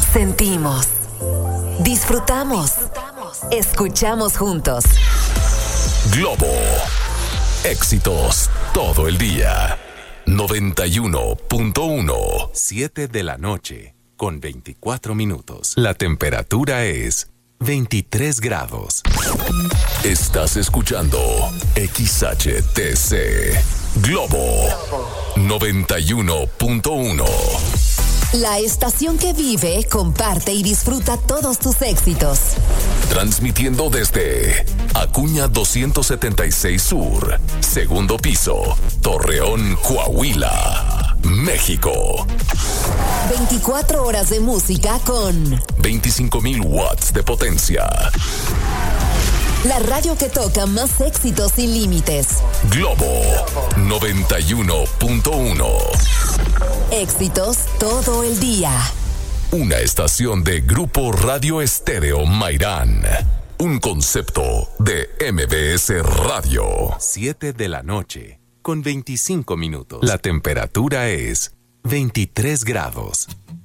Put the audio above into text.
Sentimos, disfrutamos, escuchamos juntos. Globo, éxitos todo el día. 91.1. 7 de la noche, con 24 minutos. La temperatura es 23 grados. Estás escuchando XHTC Globo 91.1. La estación que vive, comparte y disfruta todos tus éxitos. Transmitiendo desde Acuña 276 Sur, segundo piso, Torreón, Coahuila, México. 24 horas de música con 25,000 watts de potencia. La radio que toca más éxitos sin límites. Globo 91.1. Éxitos todo el día. Una estación de Grupo Radio Estéreo Mairán. Un concepto de MBS Radio. 7 de la noche, con 25 minutos. La temperatura es 23 grados.